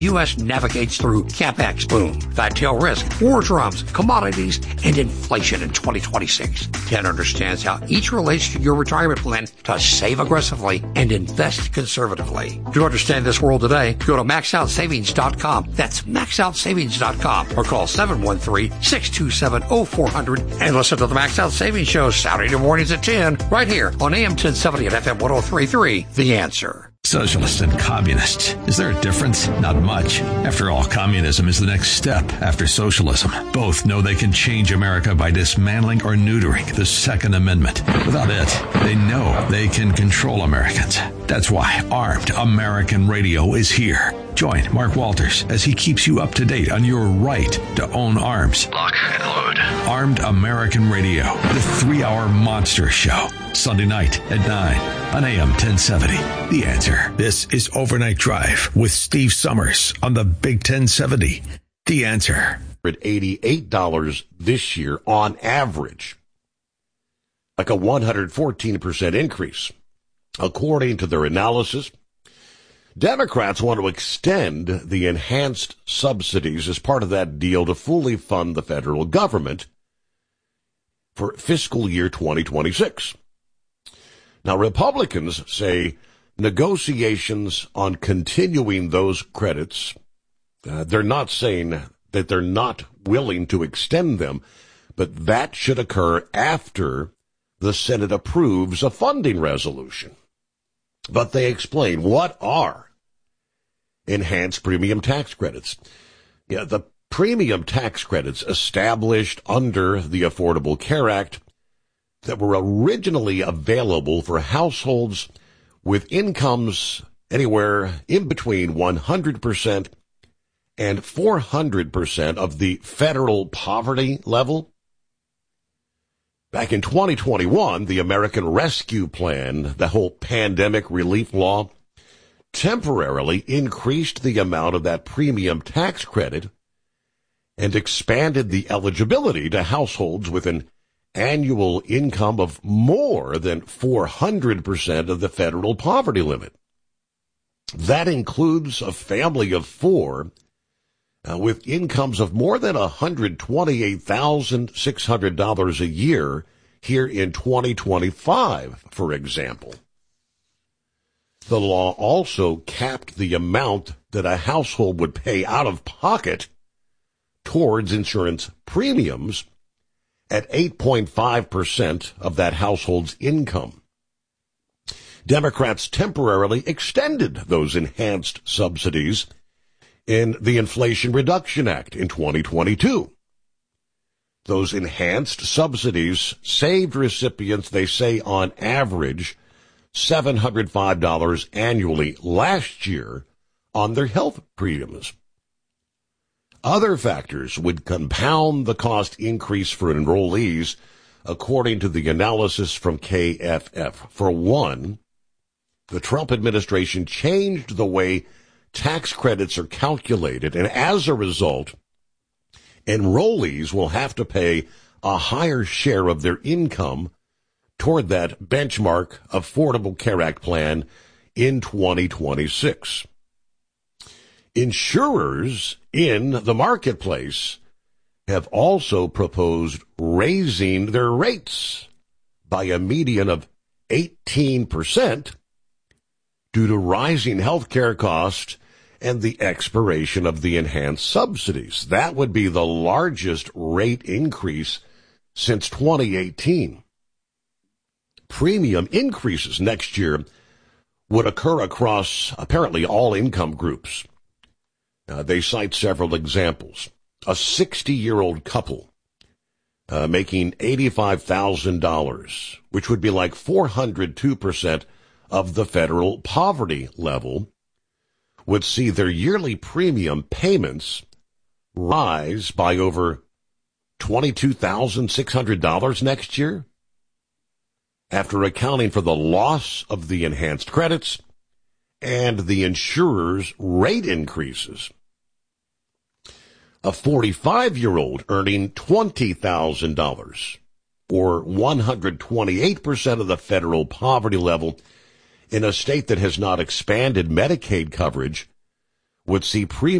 U.S. navigates through CapEx boom, fat tail risk, war drums, commodities, and inflation in 2026. 10 understands how each relates to your retirement plan to save aggressively and invest conservatively. To understand this world today, go to maxoutsavings.com. That's maxoutsavings.com or call 713-627-0400 and listen to the Max Out Savings Show Saturday mornings at 10 right here on AM 1070 and FM 103.3. The Answer. Socialists and communists. Is there a difference? Not much. After all, communism is the next step after socialism. Both know they can change America by dismantling or neutering the Second Amendment. Without it, they know they can control Americans. That's why Armed American Radio is here. Join Mark Walters as he keeps you up to date on your right to own arms. Lock and load. Armed American Radio, the 3-hour monster show. Sunday night at 9 on AM 1070. The Answer. This is Overnight Drive with Steve Summers on the Big 1070. The Answer. $88 this year on average. Like a 114% increase. According to their analysis, Democrats want to extend the enhanced subsidies as part of that deal to fully fund the federal government for fiscal year 2026. Now, Republicans say negotiations on continuing those credits, they're not saying that they're not willing to extend them, but that should occur after the Senate approves a funding resolution. But they explain what are enhanced premium tax credits. Yeah, the premium tax credits established under the Affordable Care Act that were originally available for households with incomes anywhere in between 100% and 400% of the federal poverty level. Back in 2021, the American Rescue Plan, the whole pandemic relief law, temporarily increased the amount of that premium tax credit and expanded the eligibility to households with an annual income of more than 400% of the federal poverty limit. That includes a family of 4 with incomes of more than $128,600 a year here in 2025, for example. The law also capped the amount that a household would pay out of pocket towards insurance premiums at 8.5% of that household's income. Democrats temporarily extended those enhanced subsidies in the Inflation Reduction Act in 2022. Those enhanced subsidies saved recipients, they say, on average, $705 annually last year on their health premiums. Other factors would compound the cost increase for enrollees, according to the analysis from KFF. For one, the Trump administration changed the way tax credits are calculated, and as a result, enrollees will have to pay a higher share of their income toward that benchmark Affordable Care Act plan in 2026. Insurers in the marketplace have also proposed raising their rates by a median of 18% due to rising health care costs and the expiration of the enhanced subsidies. That would be the largest rate increase since 2018. Premium increases next year would occur across apparently all income groups. They cite several examples. A 60-year-old couple making $85,000, which would be like 402% of the federal poverty level, would see their yearly premium payments rise by over $22,600 next year, after accounting for the loss of the enhanced credits and the insurer's rate increases. A 45-year-old earning $20,000, or 128% of the federal poverty level in a state that has not expanded Medicaid coverage, would see premium